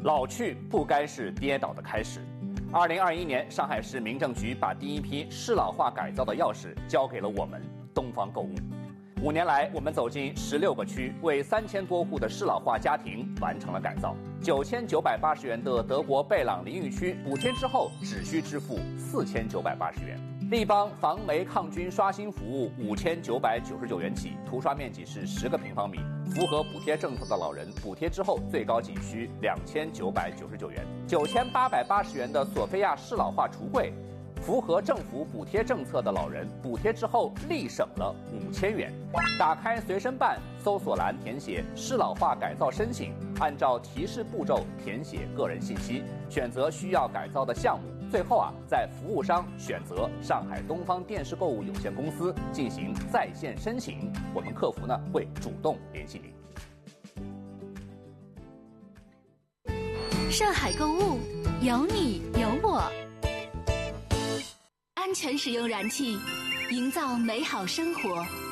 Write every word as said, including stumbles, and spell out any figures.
老去不该是跌倒的开始。二零二一年，上海市民政局把第一批适老化改造的钥匙交给了我们东方购物。五年来，我们走进十六个区，为三千多户的适老化家庭完成了改造。九千九百八十元的德国贝朗淋浴区补贴之后，只需支付四千九百八十元。立邦防霉抗菌刷新服务五千九百九十九元起，涂刷面积是十个平方米，符合补贴政策的老人，补贴之后最高仅需两千九百九十九元。九千八百八十元的索菲亚适老化橱柜，符合政府补贴政策的老人，补贴之后立省了五千元。打开随身办，搜索栏填写适老化改造申请，按照提示步骤填写个人信息，选择需要改造的项目。最后啊，在服务商选择上海东方电视购物有限公司进行在线申请，我们客服呢会主动联系您。 上海购物，有你有我。安全使用燃气，营造美好生活。